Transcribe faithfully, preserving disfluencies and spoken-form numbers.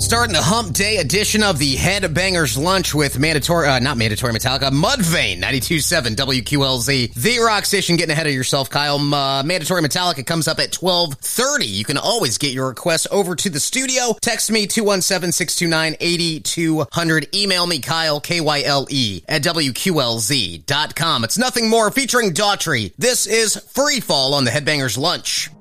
Starting the hump day edition of the Headbangers Lunch with mandatory, uh, not mandatory Metallica, Mudvayne, ninety-two point seven W Q L Z. The rock station. Getting ahead of yourself, Kyle. Uh, mandatory Metallica comes up at twelve thirty. You can always get your requests over to the studio. Text me two one seven, six two nine, eight two zero zero. Email me, Kyle, K Y L E, at W Q L Z dot com. It's Nothing More featuring Daughtry. This is Free Fall on the Headbangers Lunch.